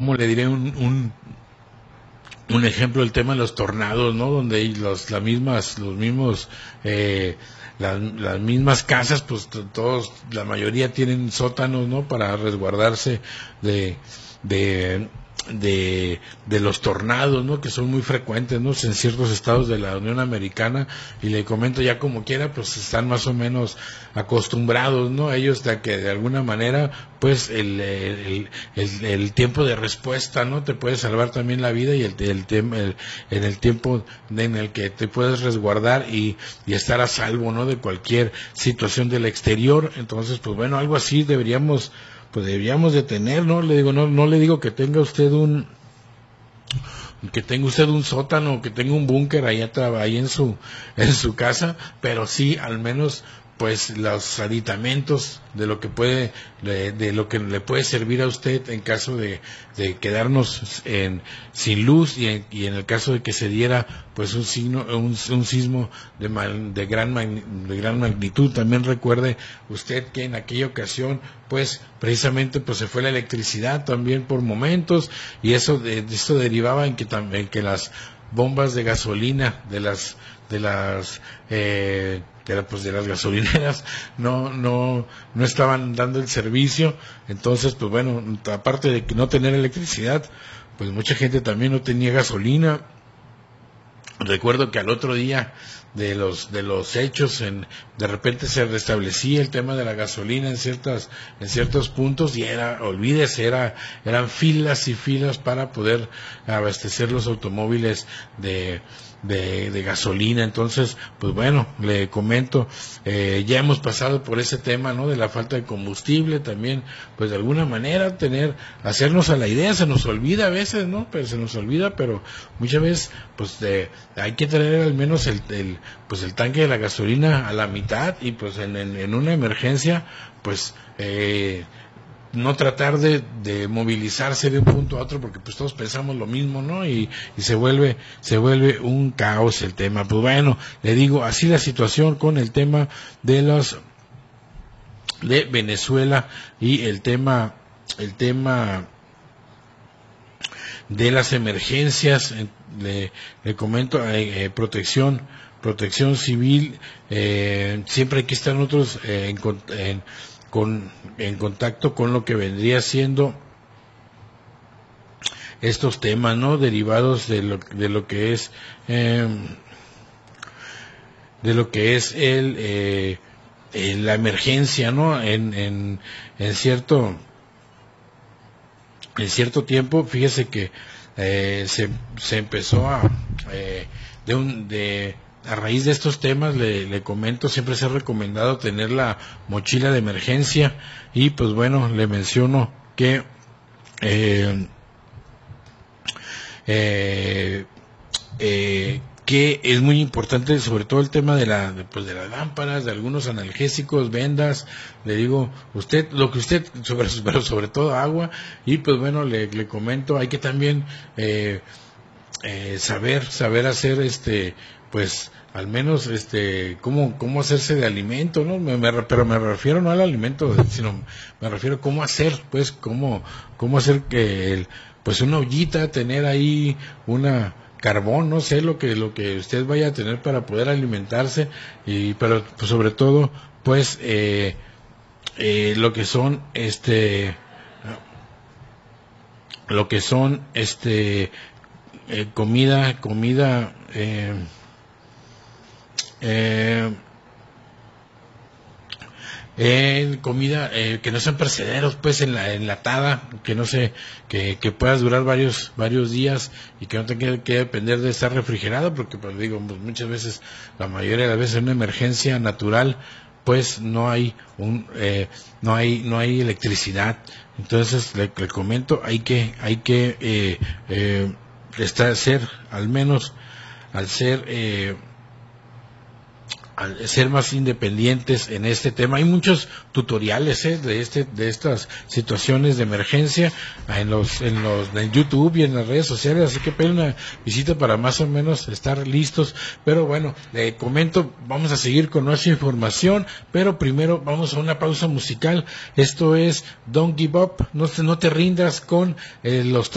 ¿cómo le diré? Un ejemplo, el tema de los tornados, ¿no? Donde las mismas casas, pues todos, la mayoría tienen sótanos, ¿no? Para resguardarse de, de, de los tornados, ¿no? Que son muy frecuentes, ¿no? En ciertos estados de la Unión Americana, y le comento, ya como quiera, pues están más o menos acostumbrados, ¿no? Ellos a que de alguna manera, pues el tiempo de respuesta, ¿no? Te puede salvar también la vida, y en el tiempo en el que te puedes resguardar y estar a salvo, ¿no? De cualquier situación del exterior. Entonces, pues bueno, algo así deberíamos de tener, ¿no? Le digo, no le digo que tenga usted un sótano, que tenga un búnker ahí en su casa, pero sí al menos pues los aditamentos de lo que de lo que le puede servir a usted en caso de quedarnos sin luz, y en el caso de que se diera pues un sismo de gran magnitud. También recuerde usted que en aquella ocasión pues precisamente pues se fue la electricidad también por momentos, y esto derivaba en que las bombas de gasolina de las gasolineras no estaban dando el servicio. Entonces, pues bueno, aparte de que no tener electricidad, pues mucha gente también no tenía gasolina. Recuerdo que al otro día de los hechos, de repente se restablecía el tema de la gasolina en ciertos puntos, y eran filas y filas para poder abastecer los automóviles de gasolina. Entonces, pues bueno, le comento, ya hemos pasado por ese tema, ¿no? De la falta de combustible también, pues de alguna manera hacernos a la idea. Se nos olvida a veces, ¿no? Pero muchas veces, pues hay que tener al menos el tanque de la gasolina a la mitad, y pues en una emergencia, pues no tratar de movilizarse de un punto a otro, porque pues todos pensamos lo mismo, ¿no? Y se vuelve un caos el tema. Pues bueno, le digo, así la situación con el tema de Venezuela, y el tema de las emergencias. Le comento, protección civil, siempre hay que estar nosotros en contacto con lo que vendría siendo estos temas, ¿no? Derivados de lo que es la emergencia, ¿no? En cierto tiempo, fíjese que se empezó a raíz de estos temas, le comento, siempre se ha recomendado tener la mochila de emergencia. Y pues bueno, le menciono que que es muy importante, sobre todo el tema de las lámparas, de algunos analgésicos, vendas. Le digo, pero sobre todo agua. Y pues bueno, le comento, hay que también saber hacer pues al menos cómo hacerse de alimento, ¿no? Pero me refiero no al alimento, sino me refiero a cómo hacer, pues cómo hacer que pues una ollita, tener ahí una carbón, no sé, lo que usted vaya a tener para poder alimentarse. Pero pues sobre todo pues lo que son comida comida que no sean perecederos, pues enlatada, que no sé, que puedas durar varios días, y que no tenga que depender de estar refrigerado, porque pues digo, pues, muchas veces, la mayoría de las veces en una emergencia natural, pues no hay electricidad. Entonces le comento, hay que al ser más independientes en este tema. Hay muchos tutoriales de estas situaciones de emergencia en YouTube y en las redes sociales, así que pide una visita para más o menos estar listos. Pero bueno, le comento, vamos a seguir con nuestra información, pero primero vamos a una pausa musical. Esto es Don't Give Up, no te rindas, con los